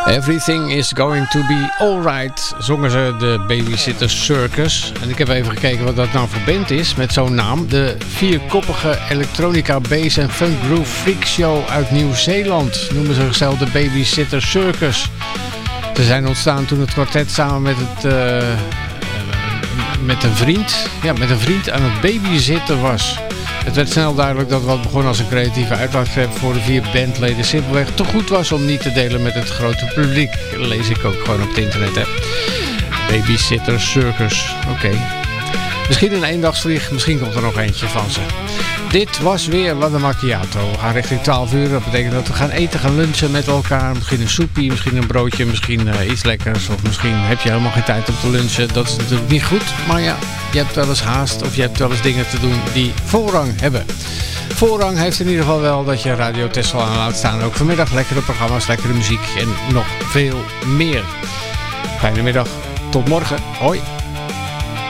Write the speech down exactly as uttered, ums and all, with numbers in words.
Everything is going to be alright, zongen ze de Babysitter Circus. En ik heb even gekeken wat dat nou voor band is met zo'n naam. De vierkoppige electronica bass en funk groove freak show uit Nieuw-Zeeland noemen ze zichzelf de Babysitter Circus. Ze zijn ontstaan toen het kwartet samen met het uh, met een vriend, ja, met een vriend aan het babysitten was. Het werd snel duidelijk dat wat begon als een creatieve uitlaatklep voor de vier bandleden simpelweg te goed was om niet te delen met het grote publiek. Lees ik ook gewoon op het internet, hè. Babysitter Circus, oké. Okay. Misschien een eendagsvlieg, misschien komt er nog eentje van ze. Dit was weer La de Macchiato. We gaan richting twaalf uur, dat betekent dat we gaan eten, gaan lunchen met elkaar. Misschien een soepie, misschien een broodje, misschien uh, iets lekkers. Of misschien heb je helemaal geen tijd om te lunchen. Dat is natuurlijk niet goed, maar ja, je hebt wel eens haast of je hebt wel eens dingen te doen die voorrang hebben. Voorrang heeft in ieder geval wel dat je Radio Texel aan laat staan. Ook vanmiddag lekkere programma's, lekkere muziek en nog veel meer. Fijne middag, tot morgen. Hoi.